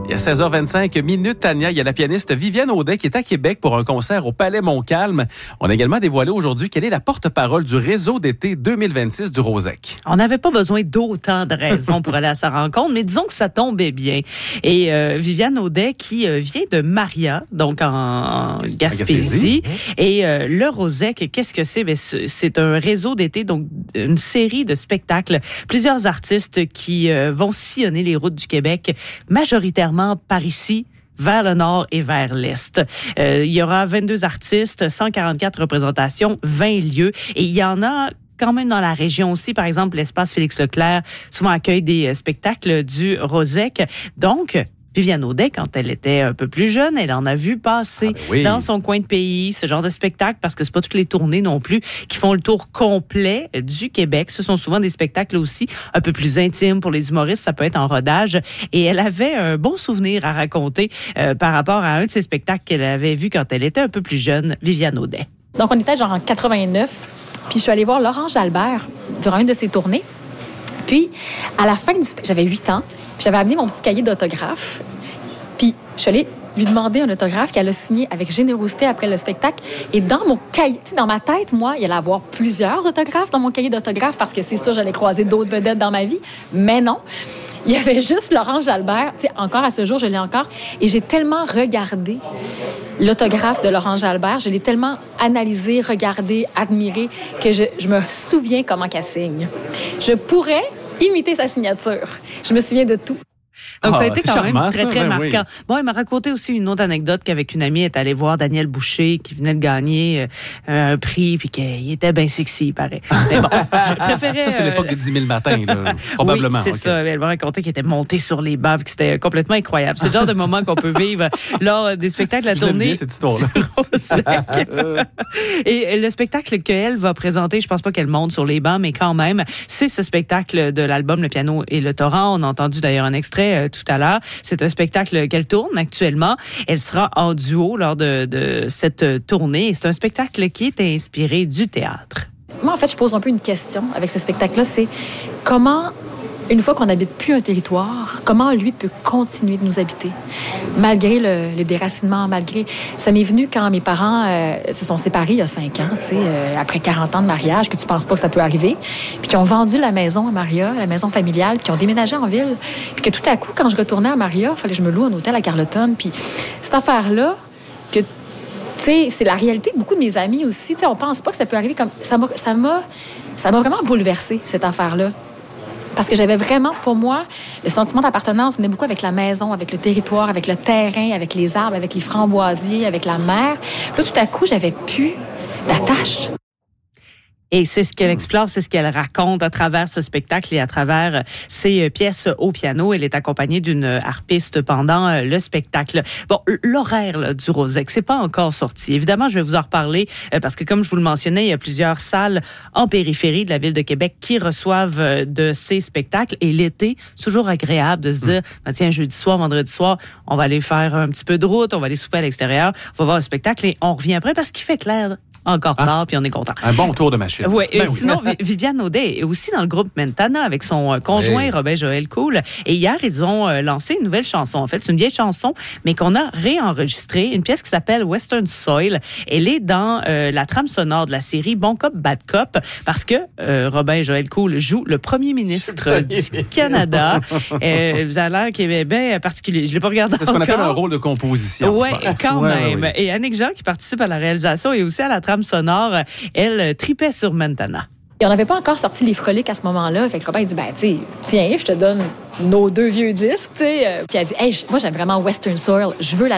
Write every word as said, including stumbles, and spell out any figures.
Il y a seize heures vingt-cinq minutes, Tania, il y a la pianiste Viviane Audet qui est à Québec pour un concert au Palais Montcalm. On a également dévoilé aujourd'hui qu'elle est la porte-parole du réseau d'été deux mille vingt-six du Rosec. On n'avait pas besoin d'autant de raisons pour aller à sa rencontre, mais disons que ça tombait bien. Et euh, Viviane Audet qui euh, vient de Maria, donc en, en Gaspésie. Gaspésie. Et euh, le Rosec, qu'est-ce que c'est? Bien, c'est un réseau d'été, donc une série de spectacles. Plusieurs artistes qui euh, vont sillonner les routes du Québec, majoritairement par ici, vers le nord et vers l'est. Euh, il y aura vingt-deux artistes, cent quarante-quatre représentations, vingt lieux. Et il y en a quand même dans la région aussi. Par exemple, l'espace Félix-Leclerc souvent accueille des spectacles du Rosec. Donc, Viviane Audet, quand elle était un peu plus jeune, elle en a vu passer ah ben oui. dans son coin de pays ce genre de spectacle, parce que c'est pas toutes les tournées non plus qui font le tour complet du Québec. Ce sont souvent des spectacles aussi un peu plus intimes pour les humoristes. Ça peut être en rodage. Et elle avait un bon souvenir à raconter euh, par rapport à un de ces spectacles qu'elle avait vu quand elle était un peu plus jeune, Viviane Audet. Donc, on était genre en quatre-vingt-neuf, puis je suis allée voir Laurent Jalbert durant une de ses tournées. Puis, à la fin du... J'avais huit ans, puis j'avais amené mon petit cahier d'autographes. Puis, je suis allée lui demander un autographe qu'elle a signé avec générosité après le spectacle. Et dans mon cahier, dans ma tête, moi, il y allait avoir plusieurs autographes dans mon cahier d'autographes parce que c'est sûr, j'allais croiser d'autres vedettes dans ma vie. Mais non, il y avait juste Laurent Jalbert. Tu sais, encore à ce jour, je l'ai encore. Et j'ai tellement regardé l'autographe de Laurent Jalbert, je l'ai tellement analysé, regardé, admiré, que je, je me souviens comment qu'elle signe. Je pourrais imiter sa signature. Je me souviens de tout. Donc, ah, ça a été quand charmant, même très, ça, très ben marquant. Oui. Bon, elle m'a raconté aussi une autre anecdote qu'avec une amie, elle est allée voir Daniel Boucher, qui venait de gagner euh, un prix, puis qu'il était bien sexy, il paraît. Mais bon, je préférais... Ça, c'est l'époque euh... des dix mille matins, là, probablement. Oui, c'est okay. ça. Elle m'a raconté qu'elle était montée sur les bancs, que c'était complètement incroyable. C'est le genre de moment qu'on peut vivre lors des spectacles à je tourner. Bien, cette histoire-là. Et le spectacle qu'elle va présenter, je pense pas qu'elle monte sur les bancs, mais quand même, c'est ce spectacle de l'album Le piano et le torrent. On a entendu d'ailleurs un extrait euh, tout à l'heure. C'est un spectacle qu'elle tourne actuellement. Elle sera en duo lors de, de cette tournée. C'est un spectacle qui est inspiré du théâtre. Moi, en fait, je pose un peu une question avec ce spectacle-là. C'est comment, une fois qu'on n'habite plus un territoire, comment lui peut continuer de nous habiter? Malgré le, le déracinement, malgré... Ça m'est venu quand mes parents euh, se sont séparés il y a cinq ans, tu sais, euh, après quarante ans de mariage, que tu penses pas que ça peut arriver, puis qui ont vendu la maison à Maria, la maison familiale, puis qui ont déménagé en ville, puis que tout à coup, quand je retournais à Maria, il fallait que je me loue un hôtel à Carleton, puis cette affaire-là, que... Tu sais, c'est la réalité de beaucoup de mes amis aussi. Tu sais, on pense pas que ça peut arriver comme... Ça m'a, ça m'a, ça m'a vraiment bouleversée, cette affaire-là. Parce que j'avais vraiment, pour moi, le sentiment d'appartenance venait beaucoup avec la maison, avec le territoire, avec le terrain, avec les arbres, avec les framboisiers, avec la mer. Puis là, tout à coup, j'avais plus d'attache. Et c'est ce qu'elle explore, c'est ce qu'elle raconte à travers ce spectacle et à travers ses pièces au piano. Elle est accompagnée d'une harpiste pendant le spectacle. Bon, l'horaire là, du Rosec, c'est pas encore sorti. Évidemment, je vais vous en reparler parce que, comme je vous le mentionnais, il y a plusieurs salles en périphérie de la ville de Québec qui reçoivent de ces spectacles. Et l'été, c'est toujours agréable de se dire, ben, tiens, jeudi soir, vendredi soir, on va aller faire un petit peu de route, on va aller souper à l'extérieur, on va voir le spectacle et on revient après parce qu'il fait clair. Encore ah, tard, puis on est content. Un bon tour de machine. Ouais, ben euh, oui. Sinon, Viviane Audet est aussi dans le groupe Mentana avec son conjoint oui. Robin Joël Cool. Et hier, ils ont euh, lancé une nouvelle chanson. En fait, c'est une vieille chanson, mais qu'on a réenregistrée. Une pièce qui s'appelle Western Soil. Elle est dans euh, la trame sonore de la série Bon Cop, Bad Cop, parce que euh, Robin Joël Cool joue le premier ministre du Canada. euh, vous avez l'air qu'il est bien particulier. Je l'ai pas regardé C'est ce qu'on appelle un rôle de composition. Oui, quand ouais, même. Ouais, ouais. Et Annick Jean, qui participe à la réalisation et aussi à la trame sonore, elle tripait sur Mentana. Et on n'avait pas encore sorti les Froliques à ce moment-là. Fait que le copain, il dit, ben, tu sais, tiens, je te donne nos deux vieux disques, tu sais. Puis elle dit, hey, moi, j'aime vraiment Western Soil. Je veux la